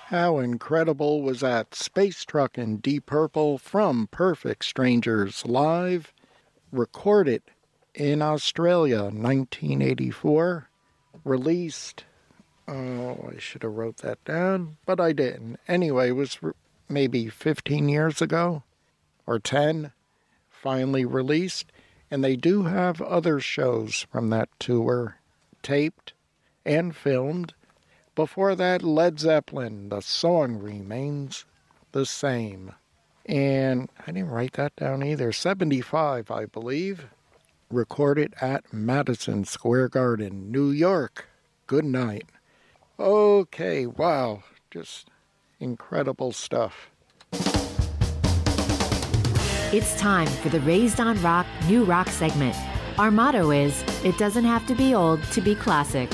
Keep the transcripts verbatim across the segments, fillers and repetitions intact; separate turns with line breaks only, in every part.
How incredible was that? Space Truck and Deep Purple from Perfect Strangers live, recorded in Australia, nineteen eighty-four, released, oh, I should have wrote that down, but I didn't. Anyway, it was re- maybe fifteen years ago, or ten, finally released, and they do have other shows from that tour taped and filmed. Before that, Led Zeppelin, the song remains the same. And I didn't write that down either. seventy-five, I believe. Recorded at Madison Square Garden, New York. Good night. Okay, wow. Just incredible stuff.
It's time for the Raised on Rock New Rock segment. Our motto is, it doesn't have to be old to be classic.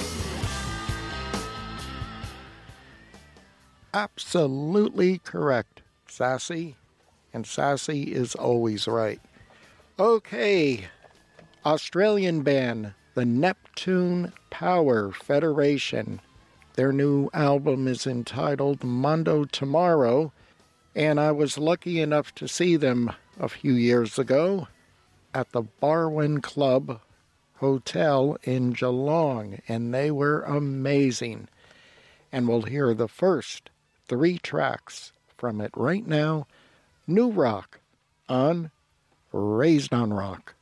Absolutely correct, Sassy. And Sassy is always right. Okay, Australian band, the Neptune Power Federation. Their new album is entitled Mondo Tomorrow, and I was lucky enough to see them a few years ago at the Barwon Club Hotel in Geelong, and they were amazing. And we'll hear the first three tracks from it right now. New Rock on Raised on Rock.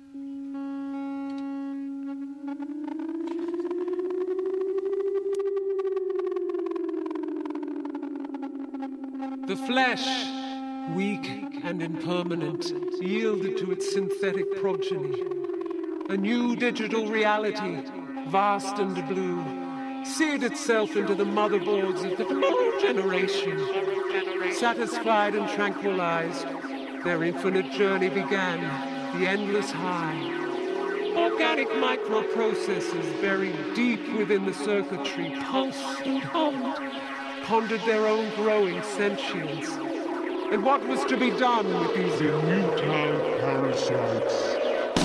The flesh, weak and impermanent, yielded to its synthetic progeny. A new digital reality, vast and blue, seared itself into the motherboards of the tomorrow generation. Satisfied and tranquilized, their infinite journey began, the endless high. Organic microprocessors buried deep within the circuitry pulsed and hummed, pondered their own growing sentience. And what was to be done with these
the Newtown parasites?